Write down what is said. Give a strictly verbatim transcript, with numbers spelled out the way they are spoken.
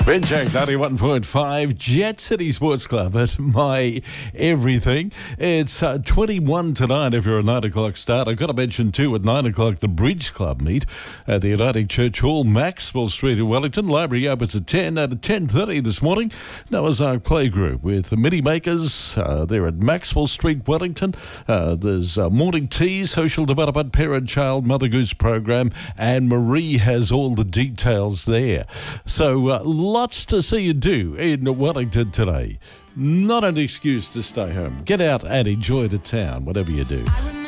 Ben Jack, ninety-one point five, Jet City Sports Club at my everything. It's uh, twenty-one tonight if you're a nine o'clock start. I've got to mention too, at nine o'clock, the Bridge Club meet at the Uniting Church Hall, Maxwell Street in Wellington. Library opens at ten. At ten thirty this morning, Noah's Ark Playgroup with the MIDI Makers. Uh, they're at Maxwell Street, Wellington. Uh, there's uh, morning tea, social development, parent-child, Mother Goose program, and Marie has all the details there. So, uh, lots to see you do in Wellington today. Not an excuse to stay home. Get out and enjoy the town, whatever you do.